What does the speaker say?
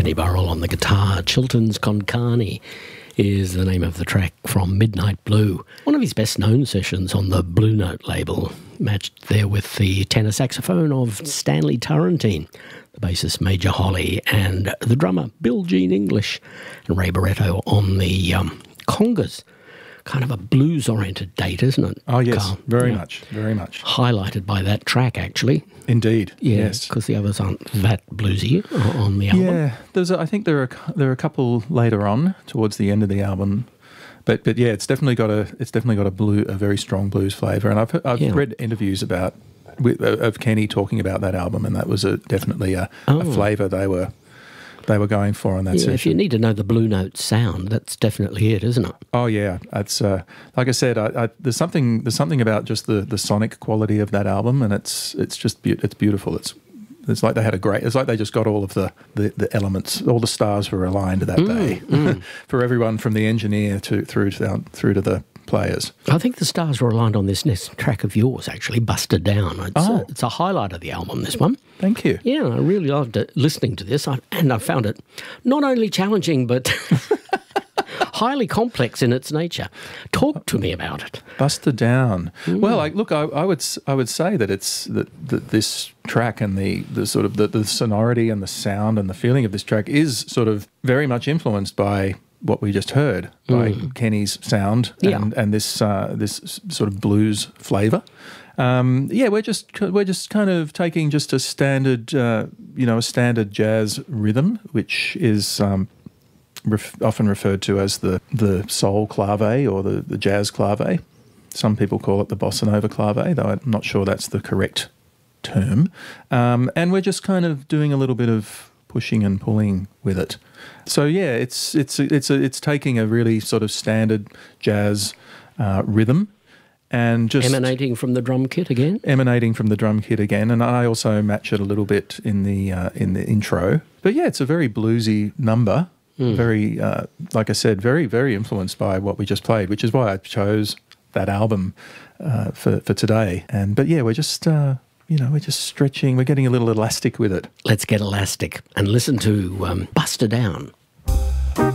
Kenny Burrell on the guitar. Chilton's Konkani is the name of the track from Midnight Blue. One of his best-known sessions on the Blue Note label, matched there with the tenor saxophone of Stanley Turrentine, the bassist Major Holly, and the drummer Bill Jean English, and Ray Barretto on the congas. Kind of a blues-oriented date, isn't it? Oh, yes, Carl? very much. Highlighted by that track, actually. Indeed, yes. Because the others aren't that bluesy on the album. Yeah, I think there are a couple later on, towards the end of the album. But yeah, it's definitely got a very strong blues flavour. And I've read interviews of Kenny talking about that album, and that was definitely a flavour they were going for on that session. If you need to know the Blue Note sound, that's definitely it, isn't it? Oh yeah, it's like I said, there's something about just the sonic quality of that album, and it's beautiful. It's like they just got all of the elements, all the stars were aligned that day for everyone from the engineer through to the players. I think the stars were aligned on this next track of yours, actually, Buster Down. It's a highlight of the album, this one. Thank you. Yeah, I really loved listening to this, and I found it not only challenging, but highly complex in its nature. Talk to me about it. Buster Down. Well, I would say that it's that this track and the sort of the sonority and the sound and the feeling of this track is sort of very much influenced by what we just heard, by Kenny's sound and this sort of blues flavour. We're just kind of taking just a standard jazz rhythm, which is often referred to as the soul clave or the jazz clave. Some people call it the bossa nova clave, though I'm not sure that's the correct term. And we're just kind of doing a little bit of pushing and pulling with it. So yeah, it's taking a really sort of standard jazz rhythm and just emanating from the drum kit again. And I also match it a little bit in the intro. But yeah, it's a very bluesy number. Very, like I said, very, very influenced by what we just played, which is why I chose that album for today. But yeah, we're just stretching. We're getting a little elastic with it. Let's get elastic and listen to Buster Down.